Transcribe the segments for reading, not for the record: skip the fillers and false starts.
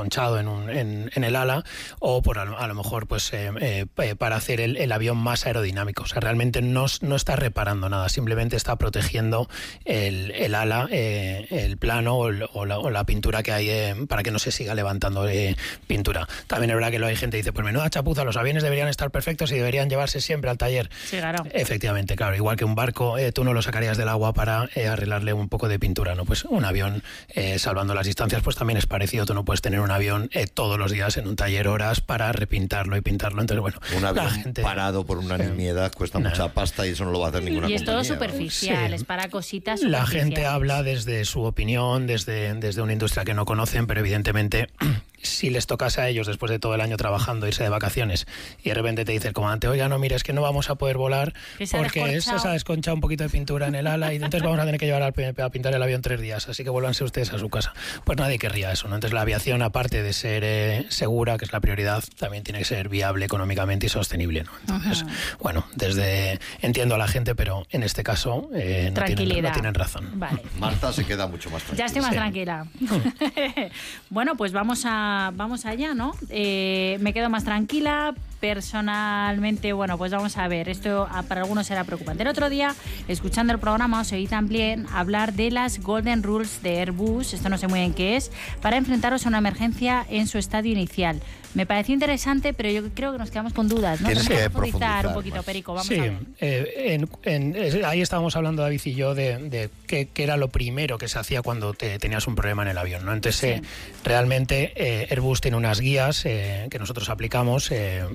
desconchado en el ala, o a lo mejor pues para hacer el avión más aerodinámico. O sea, realmente no está reparando nada, simplemente está protegiendo el ala, el plano o la pintura que hay para que no se siga levantando pintura. También es verdad que hay gente que dice, pues menuda chapuza, los aviones deberían estar perfectos y deberían llevarse siempre al taller. Sí, claro. Efectivamente, claro, igual que un barco, tú no lo sacarías del agua para arreglarle un poco de pintura, ¿no? Pues un avión, salvando las distancias, pues también es parecido. Tú no puedes tener un avión todos los días en un taller horas para repintarlo y pintarlo. Entonces, bueno, un avión parado por una nimiedad cuesta mucha pasta y eso no lo va a hacer ninguna compañía. Y es todo superficial, es para cositas superficiales. La gente habla desde su opinión, desde una industria que no conocen, pero evidentemente si les tocase a ellos después de todo el año trabajando irse de vacaciones y de repente te dice el comandante, oiga, no, mira, es que no vamos a poder volar porque se ha desconchado un poquito de pintura en el ala y entonces vamos a tener que llevar a pintar el avión 3 días, así que vuélvanse ustedes a su casa. Pues nadie querría eso, ¿no? Entonces la aviación, aparte de ser segura, que es la prioridad, también tiene que ser viable económicamente y sostenible, ¿no? Entonces, bueno, entiendo a la gente, pero en este caso no tienen razón. Vale. Marta se queda mucho más tranquila. Ya estoy más tranquila. Bueno, pues vamos allá, ¿no? Me quedo más tranquila. Personalmente, bueno, pues vamos a ver, esto para algunos será preocupante. El otro día, escuchando el programa, os oí también hablar de las Golden Rules de Airbus, esto no sé muy bien qué es, para enfrentaros a una emergencia en su estadio inicial. Me pareció interesante, pero yo creo que nos quedamos con dudas, ¿no? Tienes que profundizar un poquito, más. Perico, vamos a ver. Ahí estábamos hablando, David y yo, de qué era lo primero que se hacía cuando tenías un problema en el avión, ¿no? Entonces, realmente Airbus tiene unas guías que nosotros aplicamos,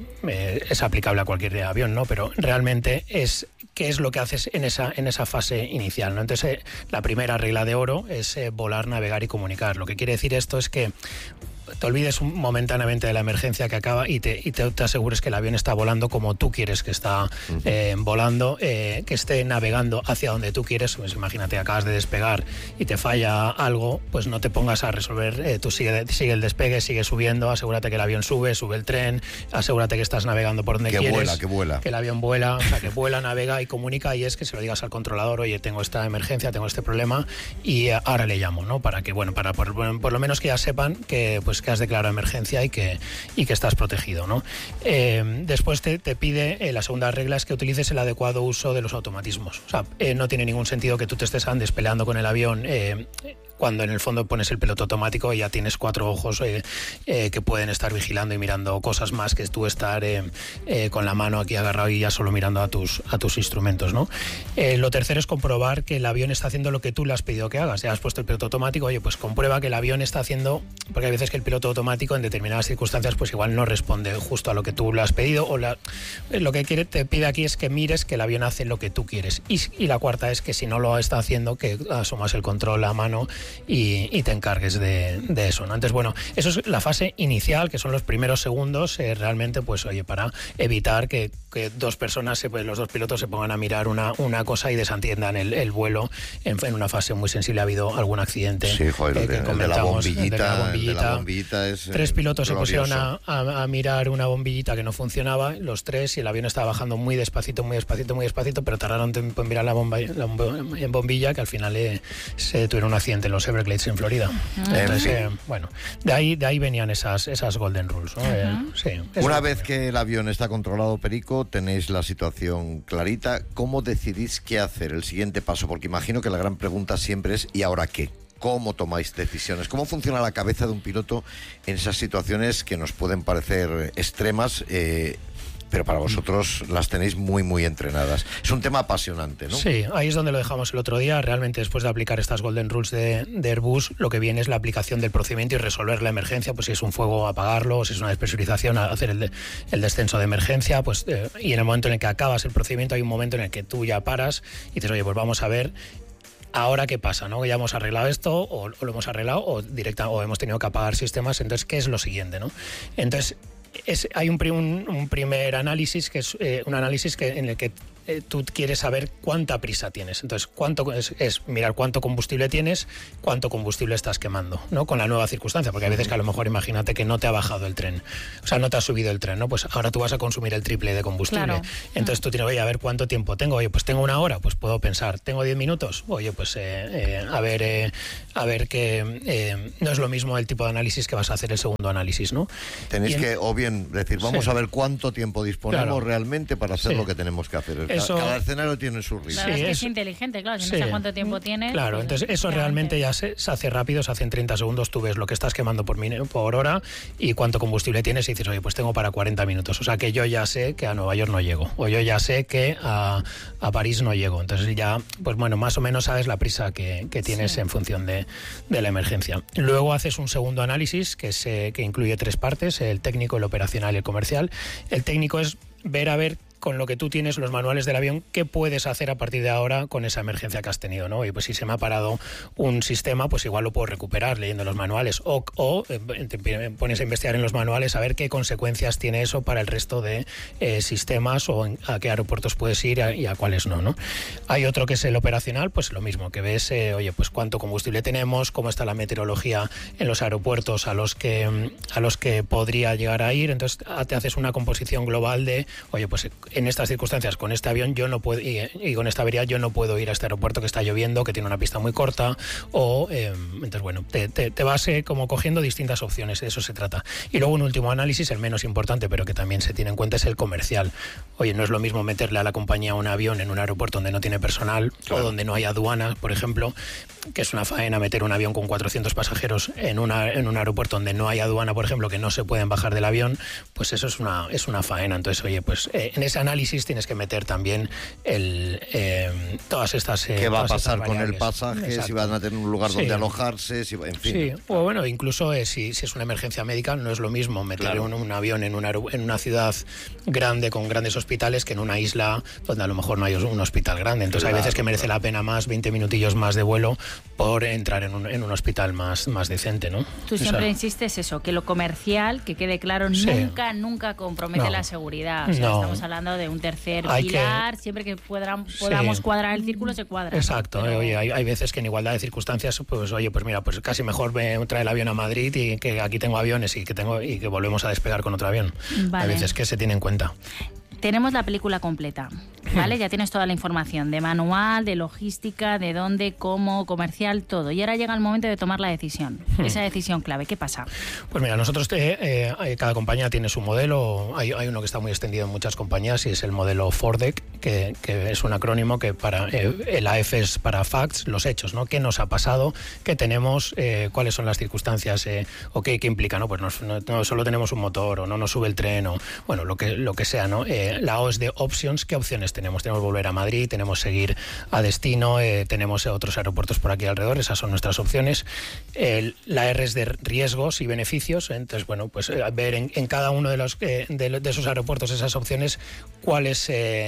es aplicable a cualquier avión, ¿no? Pero realmente es qué es lo que haces en esa fase inicial, ¿no? Entonces, la primera regla de oro es volar, navegar y comunicar. Lo que quiere decir esto es que te olvides momentáneamente de la emergencia que acaba y te asegures que el avión está volando como tú quieres que está volando, que esté navegando hacia donde tú quieres. Pues imagínate, acabas de despegar y te falla algo, pues no te pongas a resolver, tú sigue el despegue, sigue subiendo, asegúrate que el avión sube el tren, asegúrate que estás navegando por donde quieres. Que vuela. Que el avión vuela, o sea, que vuela, navega y comunica, y es que se lo digas al controlador, oye, tengo esta emergencia, tengo este problema y ahora le llamo, ¿no? Para que, bueno, para por lo menos que ya sepan que has declarado emergencia y que estás protegido, ¿no? Después te pide, la segunda regla es que utilices el adecuado uso de los automatismos. O sea, no tiene ningún sentido que tú te estés despeleando con el avión cuando en el fondo pones el piloto automático y ya tienes 4 ojos que pueden estar vigilando y mirando cosas más que tú estar con la mano aquí agarrado y ya solo mirando a tus instrumentos, ¿no? Lo tercero es comprobar que el avión está haciendo lo que tú le has pedido que hagas. Ya has puesto el piloto automático, oye, pues comprueba que el avión está haciendo, porque hay veces que el piloto automático en determinadas circunstancias pues igual no responde justo a lo que tú le has pedido, o lo que te pide aquí es que mires que el avión hace lo que tú quieres. Y la cuarta es que si no lo está haciendo, que asumas el control a mano y te encargues de eso, ¿no? Entonces, bueno, eso es la fase inicial, que son los primeros segundos, realmente, pues oye, para evitar que dos personas, los dos pilotos se pongan a mirar una cosa y desentiendan el vuelo en una fase muy sensible. Ha habido algún accidente. Sí, joder, de la bombillita es 3 pilotos glorioso. se pusieron a mirar una bombillita que no funcionaba, los 3, y el avión estaba bajando muy despacito, pero tardaron tiempo en mirar la bombilla, que al final se tuvieron un accidente en los Everglades en Florida. Entonces, bueno, de ahí venían esas Golden Rules, ¿no? Sí, una vez que el avión está controlado, Perico, tenéis la situación clarita. ¿Cómo decidís qué hacer, el siguiente paso? Porque imagino que la gran pregunta siempre es ¿y ahora qué? ¿Cómo tomáis decisiones? ¿Cómo funciona la cabeza de un piloto en esas situaciones que nos pueden parecer extremas, pero para vosotros las tenéis muy, muy entrenadas? Es un tema apasionante, ¿no? Sí, ahí es donde lo dejamos el otro día. Realmente, después de aplicar estas Golden Rules de Airbus, lo que viene es la aplicación del procedimiento y resolver la emergencia, pues si es un fuego, apagarlo, si es una despresurización, hacer el descenso de emergencia, pues y en el momento en el que acabas el procedimiento hay un momento en el que tú ya paras y dices, oye, pues vamos a ver ahora qué pasa, ¿no? Ya hemos arreglado esto, o lo hemos arreglado, o hemos tenido que apagar sistemas, entonces, ¿qué es lo siguiente, no? Entonces, hay un primer análisis, que es un análisis en el que tú quieres saber cuánta prisa tienes. Entonces, cuánto es mirar cuánto combustible tienes, cuánto combustible estás quemando, ¿no? Con la nueva circunstancia, porque hay veces que a lo mejor imagínate que no te ha bajado el tren, o sea, no te ha subido el tren, ¿no? Pues ahora tú vas a consumir el triple de combustible. Claro. Entonces tú tienes, oye, a ver cuánto tiempo tengo. Oye, pues tengo 1 hora, pues puedo pensar. Tengo 10 minutos. Oye, pues a ver que no es lo mismo el tipo de análisis que vas a hacer el segundo análisis, ¿no? Tenéis que, o bien, decir, vamos a ver cuánto tiempo disponemos realmente para hacer lo que tenemos que hacer. Cada escenario tiene su ritmo. Claro, es inteligente, claro, si no sé cuánto tiempo tienes. Claro, pues, entonces eso realmente ya se hace rápido, se hace en 30 segundos, tú ves lo que estás quemando por hora y cuánto combustible tienes y dices, oye, pues tengo para 40 minutos. O sea, que yo ya sé que a Nueva York no llego, o yo ya sé que a París no llego. Entonces ya, pues bueno, más o menos sabes la prisa que tienes en función de la emergencia. Luego haces un segundo análisis que incluye 3 partes, el técnico, el operacional y el comercial. El técnico es ver con lo que tú tienes, los manuales del avión, qué puedes hacer a partir de ahora con esa emergencia que has tenido, ¿no? Y pues si se me ha parado un sistema, pues igual lo puedo recuperar leyendo los manuales o te pones a investigar en los manuales a ver qué consecuencias tiene eso para el resto de sistemas o a qué aeropuertos puedes ir y a cuáles no. Hay otro que es el operacional, pues lo mismo, que ves, oye, pues cuánto combustible tenemos, cómo está la meteorología en los aeropuertos a los que podría llegar a ir. Entonces te haces una composición global de, oye, pues en estas circunstancias, con este avión yo no puedo, y con esta avería yo no puedo ir a este aeropuerto que está lloviendo, que tiene una pista muy corta, entonces bueno, te vas como cogiendo distintas opciones, de eso se trata. Y luego un último análisis, el menos importante, pero que también se tiene en cuenta, es el comercial. Oye, no es lo mismo meterle a la compañía un avión en un aeropuerto donde no tiene personal, o donde no hay aduanas, por ejemplo, que es una faena meter un avión con 400 pasajeros en un aeropuerto donde no hay aduana, por ejemplo, que no se pueden bajar del avión, pues eso es una faena. Entonces, oye, pues en ese análisis tienes que meter también todas estas ¿qué va a pasar con el variables? pasaje? Exacto. Si van a tener un lugar donde alojarse, en fin. Sí, o bueno, incluso si es una emergencia médica, no es lo mismo meter un avión en una ciudad grande con grandes hospitales que en una isla donde a lo mejor no hay un hospital grande. Entonces hay veces que merece la pena más 20 minutillos más de vuelo por entrar en un hospital más decente, ¿no? Tú siempre insistes eso, que lo comercial, que quede claro, nunca compromete la seguridad. O sea, estamos hablando de un tercer pilar, siempre que podamos cuadrar el círculo, se cuadra. Exacto, ¿no? Oye, hay veces que en igualdad de circunstancias, pues oye, pues mira, pues casi mejor me trae el avión a Madrid y que aquí tengo aviones y que volvemos a despegar con otro avión. Vale. Hay veces que se tiene en cuenta. Tenemos la película completa, ¿vale? Ya tienes toda la información de manual, de logística, de dónde, cómo, comercial, todo. Y ahora llega el momento de tomar la decisión, esa decisión clave. ¿Qué pasa? Pues mira, nosotros, cada compañía tiene su modelo. Hay uno que está muy extendido en muchas compañías y es el modelo FORDEC, que es un acrónimo que el AF es para facts, los hechos, ¿no? ¿Qué nos ha pasado? ¿Qué tenemos? ¿Cuáles son las circunstancias? ¿O qué implica? ¿No? Pues no solo tenemos un motor o no nos sube el tren o, bueno, lo que sea, ¿no? La O es de options. ¿Qué opciones tenemos? Tenemos volver a Madrid, tenemos seguir a destino, tenemos otros aeropuertos por aquí alrededor, esas son nuestras opciones. La R es de riesgos y beneficios, entonces bueno, pues ver en cada uno de esos aeropuertos esas opciones cuáles,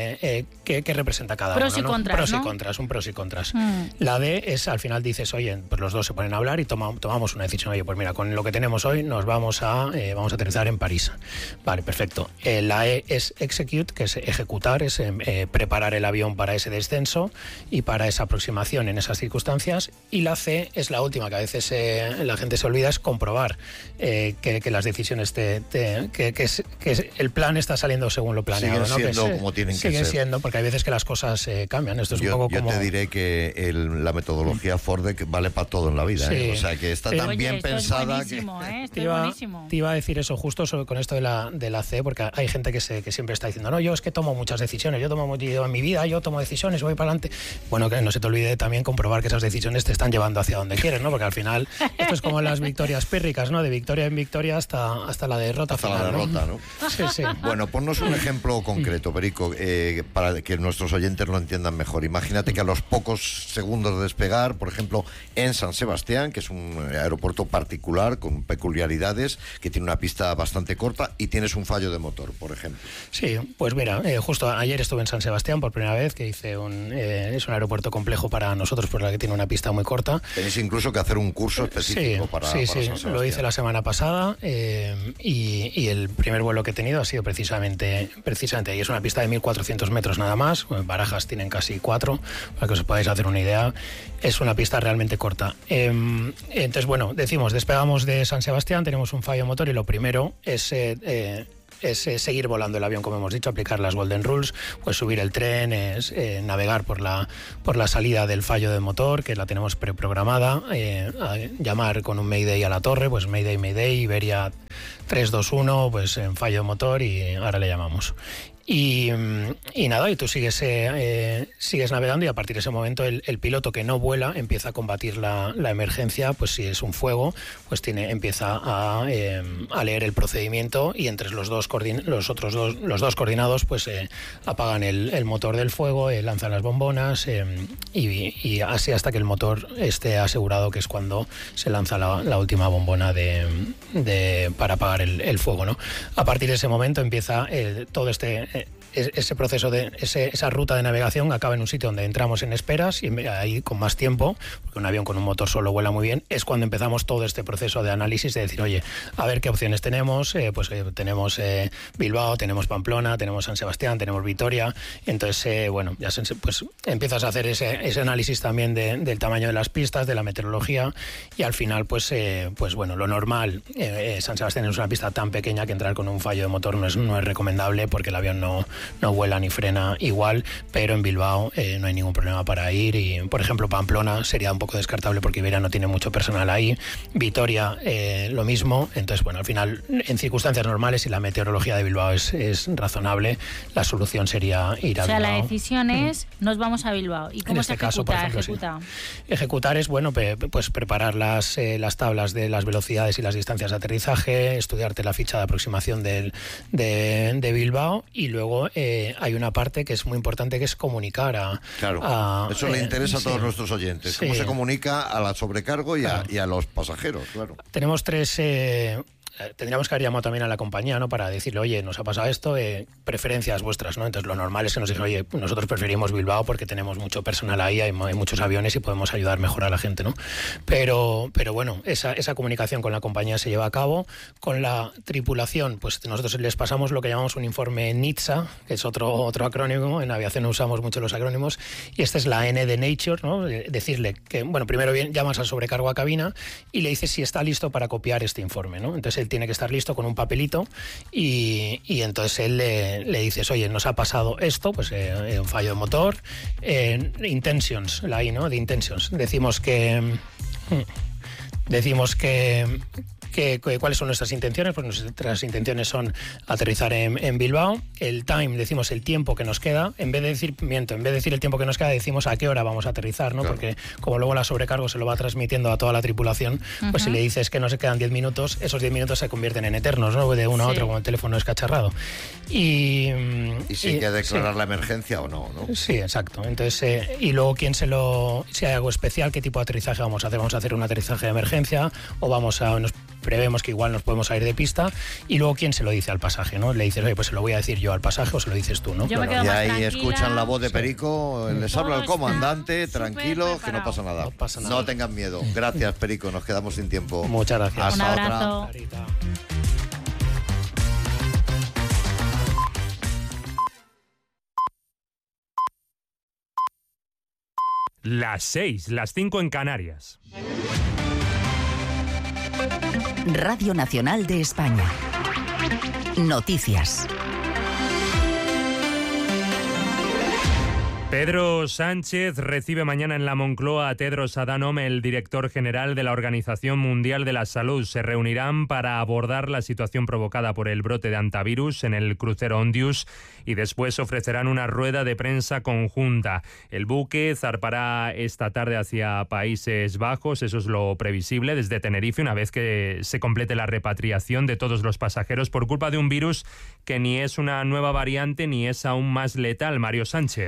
qué representa cada uno. Pros y contras, pros ¿no? y contras, un pros y contras. La D es, al final dices, oye, pues los dos se ponen a hablar y tomamos una decisión. Oye, pues mira, con lo que tenemos hoy nos vamos a aterrizar en París. Vale, perfecto. La E es execute, que es ejecutar, es preparar el avión para ese descenso y para esa aproximación en esas circunstancias. Y la C es la última, que a veces la gente se olvida, es comprobar que las decisiones, que el plan está saliendo según lo planeado. Siguen siendo, ¿no? como tienen que ser. Siguen siendo, porque hay veces que las cosas cambian. Esto es un poco como... Yo te diré que la metodología FORDEC vale para todo en la vida. Sí. O sea, que está tan bien pensada es buenísimo, que... Esto es buenísimo. Te iba a decir eso justo con esto de la C, porque hay gente que siempre está diciendo, no, yo es que tomo muchas decisiones, yo en mi vida tomo decisiones, voy para adelante. Bueno, que no se te olvide también comprobar que esas decisiones te están llevando hacia donde quieres, ¿no? Porque al final esto es como las victorias pírricas, ¿no? De victoria en victoria hasta la derrota hasta final, la derrota, ¿no? Sí. Bueno, ponnos un ejemplo concreto, Perico, para que nuestros oyentes lo entiendan mejor. Imagínate que a los pocos segundos de despegar, por ejemplo, en San Sebastián, que es un aeropuerto particular con peculiaridades, que tiene una pista bastante corta y tienes un fallo de motor, por ejemplo. Sí, pues mira, justo ayer estuve en San San Sebastián por primera vez, que hice es un aeropuerto complejo para nosotros, por la que tiene una pista muy corta. Tenéis incluso que hacer un curso específico para San Sebastián. Lo hice la semana pasada y el primer vuelo que he tenido ha sido precisamente ahí. Es una pista de 1.400 metros nada más. Barajas tienen casi 4, para que os podáis hacer una idea. Es una pista realmente corta. Entonces, bueno, despegamos de San Sebastián, tenemos un fallo motor y lo primero es seguir volando el avión, como hemos dicho, aplicar las Golden Rules, pues subir el tren, navegar por la salida del fallo de motor, que la tenemos preprogramada, llamar con un Mayday a la torre, pues Mayday, Iberia 321, pues en fallo de motor, y ahora le llamamos. Y nada, y tú sigues navegando, y a partir de ese momento el piloto que no vuela empieza a combatir la emergencia. Pues si es un fuego, pues empieza a leer el procedimiento, y entre los dos coordinados pues apagan el motor del fuego, lanzan las bombonas, y así hasta que el motor esté asegurado, que es cuando se lanza la última bombona para apagar el fuego, ¿no? A partir de ese momento empieza todo ese proceso esa ruta de navegación acaba en un sitio donde entramos en esperas, y ahí con más tiempo, porque un avión con un motor solo vuela muy bien, es cuando empezamos todo este proceso de análisis, de decir, oye, a ver qué opciones tenemos. Tenemos Bilbao, tenemos Pamplona, tenemos San Sebastián, tenemos Vitoria. Entonces, ya pues empiezas a hacer ese análisis también del tamaño de las pistas, de la meteorología, y al final, pues bueno, lo normal, San Sebastián es una pista tan pequeña que entrar con un fallo de motor no es recomendable, porque el avión no vuela ni frena igual, pero en Bilbao no hay ningún problema para ir. Y, por ejemplo, Pamplona sería un poco descartable porque Iberia no tiene mucho personal ahí. Vitoria, lo mismo. Entonces, bueno, al final, en circunstancias normales, y la meteorología de Bilbao es razonable, la solución sería ir a Bilbao. O sea, la decisión es, nos vamos a Bilbao. ¿Y cómo se ejecuta? Ejecutar es, bueno, pues preparar las tablas de las velocidades y las distancias de aterrizaje, estudiarte la ficha de aproximación de Bilbao, y luego hay una parte que es muy importante, que es comunicar eso le interesa a todos nuestros oyentes. Sí. Cómo se comunica a la sobrecargo y a los pasajeros, claro. Tenemos 3... tendríamos que haber llamado también a la compañía, ¿no?, para decirle, oye, nos ha pasado esto, preferencias vuestras, ¿no? Entonces lo normal es que nos digan, oye, nosotros preferimos Bilbao porque tenemos mucho personal ahí, hay muchos aviones y podemos ayudar mejor a la gente, ¿no? Pero bueno, esa comunicación con la compañía se lleva a cabo. Con la tripulación, pues nosotros les pasamos lo que llamamos un informe NHTSA, que es otro acrónimo. En aviación usamos mucho los acrónimos, y esta es la N de Nature, ¿no? Decirle que, bueno, primero llamas al sobrecargo a cabina y le dices si está listo para copiar este informe, ¿no? Entonces él tiene que estar listo con un papelito, y entonces él le dices, oye, nos ha pasado esto, pues un fallo de motor, intentions, la I, ¿no?, de intentions. Decimos que cuáles son nuestras intenciones. Pues nuestras intenciones son aterrizar en Bilbao. El time, decimos el tiempo que nos queda. En vez de decir el tiempo que nos queda, decimos a qué hora vamos a aterrizar, ¿no? Claro. Porque como luego la sobrecargo se lo va transmitiendo a toda la tripulación, pues si le dices que no se quedan 10 minutos, esos 10 minutos se convierten en eternos, ¿no? De uno a otro, como el teléfono escacharrado. Y si hay que declarar la emergencia o no, ¿no? Sí, exacto. Entonces, y luego si hay algo especial, ¿qué tipo de aterrizaje vamos a hacer? ¿Vamos a hacer un aterrizaje de emergencia o prevemos que igual nos podemos salir de pista? Y luego, ¿quién se lo dice al pasaje, no? Le dices, oye, pues se lo voy a decir yo al pasaje, o se lo dices tú, ¿no? Yo me quedo y más ahí tranquila. Escuchan la voz de Perico, les habla el comandante, tranquilo, que no pasa nada. No pasa nada. No tengan miedo. Gracias, Perico, nos quedamos sin tiempo. Muchas gracias. Hasta un abrazo. Otra. Las 6, las 5 en Canarias. Radio Nacional de España. Noticias. Pedro Sánchez recibe mañana en la Moncloa a Tedros Adhanom, el director general de la Organización Mundial de la Salud. Se reunirán para abordar la situación provocada por el brote de hantavirus en el crucero Ondius y después ofrecerán una rueda de prensa conjunta. El buque zarpará esta tarde hacia Países Bajos, eso es lo previsible, desde Tenerife, una vez que se complete la repatriación de todos los pasajeros por culpa de un virus que ni es una nueva variante ni es aún más letal. Mario Sánchez. Así lo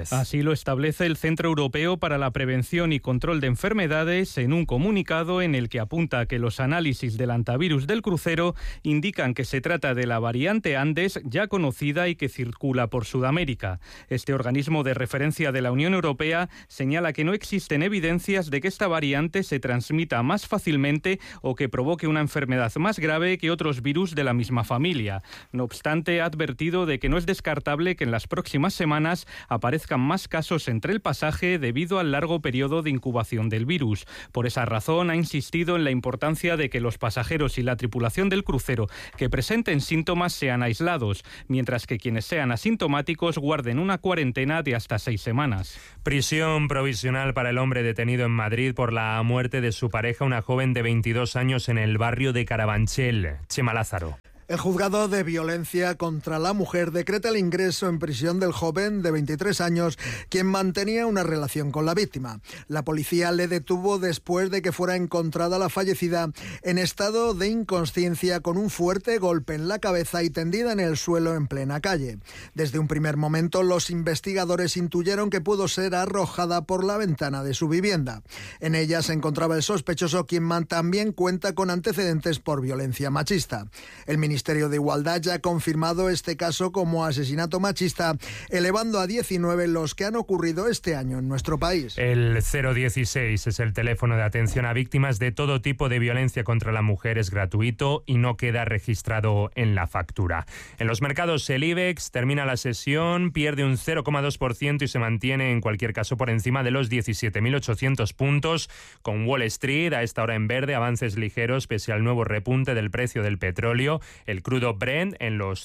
lo establece el Centro Europeo para la Prevención y Control de Enfermedades en un comunicado en el que apunta a que los análisis del hantavirus del crucero indican que se trata de la variante Andes ya conocida y que circula por Sudamérica. Este organismo de referencia de la Unión Europea señala que no existen evidencias de que esta variante se transmita más fácilmente o que provoque una enfermedad más grave que otros virus de la misma familia. No obstante, ha advertido de que no es descartable que en las próximas semanas aparezcan más casos entre el pasaje debido al largo periodo de incubación del virus. Por esa razón, ha insistido en la importancia de que los pasajeros y la tripulación del crucero que presenten síntomas sean aislados, mientras que quienes sean asintomáticos guarden una cuarentena de hasta 6 semanas. Prisión provisional para el hombre detenido en Madrid por la muerte de su pareja, una joven de 22 años en el barrio de Carabanchel. Chema Lázaro. El juzgado de violencia contra la mujer decreta el ingreso en prisión del joven de 23 años, quien mantenía una relación con la víctima. La policía le detuvo después de que fuera encontrada la fallecida en estado de inconsciencia con un fuerte golpe en la cabeza y tendida en el suelo en plena calle. Desde un primer momento, los investigadores intuyeron que pudo ser arrojada por la ventana de su vivienda. En ella se encontraba el sospechoso, quien también cuenta con antecedentes por violencia machista. El Ministerio de Igualdad ya ha confirmado este caso como asesinato machista, elevando a 19 los que han ocurrido este año en nuestro país. El 016 es el teléfono de atención a víctimas de todo tipo de violencia contra la mujer. Es gratuito y no queda registrado en la factura. En los mercados, el IBEX termina la sesión, pierde un 0,2% y se mantiene en cualquier caso por encima de los 17.800 puntos, con Wall Street a esta hora en verde, avances ligeros pese al nuevo repunte del precio del petróleo. El crudo Brent en los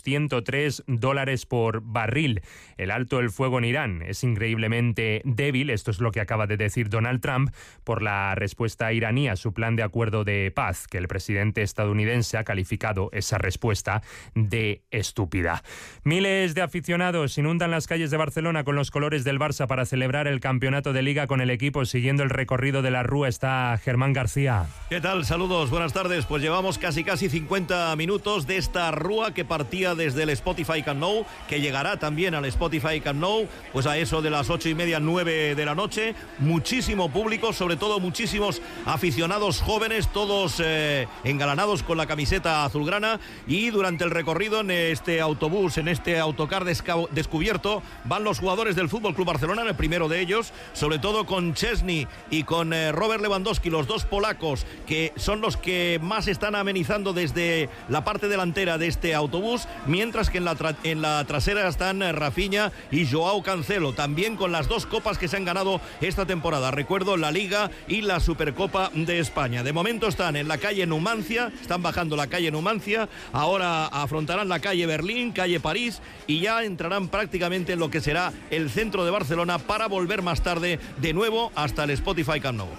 $103 por barril. El alto el fuego en Irán es increíblemente débil, esto es lo que acaba de decir Donald Trump, por la respuesta iraní a su plan de acuerdo de paz, que el presidente estadounidense ha calificado esa respuesta de estúpida. Miles de aficionados inundan las calles de Barcelona con los colores del Barça para celebrar el campeonato de Liga con el equipo. Siguiendo el recorrido de la Rúa está Germán García. ¿Qué tal? Saludos, buenas tardes. Pues llevamos casi 50 minutos de esta Rúa que partía desde el Spotify Camp Nou, que llegará también al Spotify Camp Nou, pues a eso de las 8:30, 9 de la noche. Muchísimo público, sobre todo muchísimos aficionados jóvenes, todos engalanados con la camiseta azulgrana, y durante el recorrido en este autobús, en este autocar descubierto, van los jugadores del FC Barcelona, en el primero de ellos, sobre todo con Szczesny y con Robert Lewandowski, los dos polacos, que son los que más están amenizando desde la parte delantera de este autobús, mientras que en la trasera están Rafinha y Joao Cancelo, también con las dos copas que se han ganado esta temporada. Recuerdo, la Liga y la Supercopa de España. De momento están en la calle Numancia, están bajando la calle Numancia, ahora afrontarán la calle Berlín, calle París, y ya entrarán prácticamente en lo que será el centro de Barcelona para volver más tarde de nuevo hasta el Spotify Camp Nou.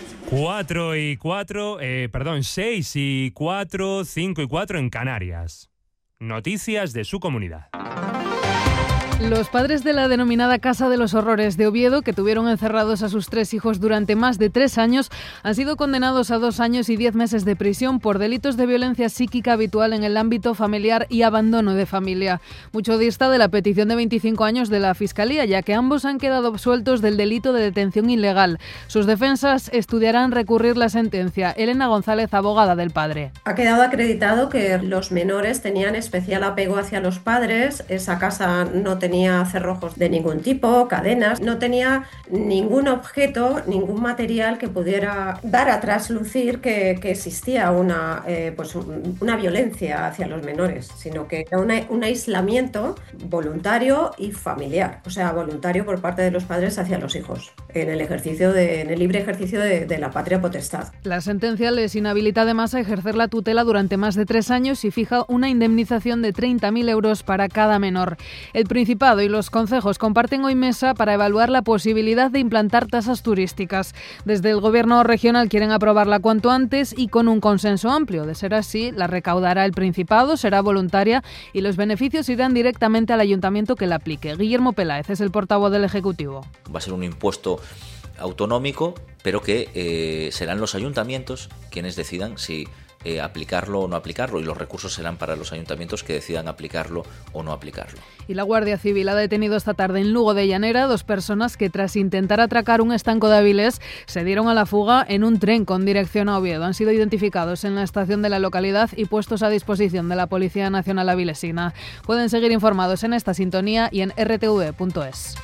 6 y 4, 5 y 4 en Canarias. Noticias de su comunidad. Los padres de la denominada Casa de los Horrores de Oviedo, que tuvieron encerrados a sus 3 hijos durante más de 3 años, han sido condenados a 2 años y 10 meses de prisión por delitos de violencia psíquica habitual en el ámbito familiar y abandono de familia. Mucho dista de la petición de 25 años de la Fiscalía, ya que ambos han quedado absueltos del delito de detención ilegal. Sus defensas estudiarán recurrir la sentencia. Elena González, abogada del padre. Ha quedado acreditado que los menores tenían especial apego hacia los padres. Esa casa no tenía cerrojos de ningún tipo, cadenas, no tenía ningún objeto, ningún material que pudiera dar a traslucir que existía una violencia hacia los menores, sino que era un aislamiento voluntario y familiar, o sea, voluntario por parte de los padres hacia los hijos, en el libre ejercicio de la patria potestad. La sentencia les inhabilita además a ejercer la tutela durante más de 3 años y fija una indemnización de 30.000 euros para cada menor. El Principado y los concejos comparten hoy mesa para evaluar la posibilidad de implantar tasas turísticas. Desde el Gobierno regional quieren aprobarla cuanto antes y con un consenso amplio. De ser así, la recaudará el Principado, será voluntaria y los beneficios irán directamente al ayuntamiento que la aplique. Guillermo Peláez es el portavoz del Ejecutivo. Va a ser un impuesto autonómico, pero que serán los ayuntamientos quienes decidan si aplicarlo o no aplicarlo, y los recursos serán para los ayuntamientos que decidan aplicarlo o no aplicarlo. Y la Guardia Civil ha detenido esta tarde en Lugo de Llanera 2 personas que, tras intentar atracar un estanco de Avilés, se dieron a la fuga en un tren con dirección a Oviedo. Han sido identificados en la estación de la localidad y puestos a disposición de la Policía Nacional avilesina. Pueden seguir informados en esta sintonía y en rtv.es.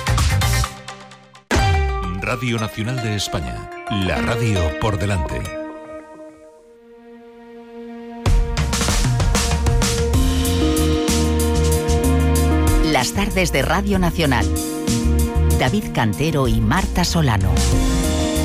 Radio Nacional de España, la radio por delante. Las tardes de Radio Nacional. David Cantero y Marta Solano.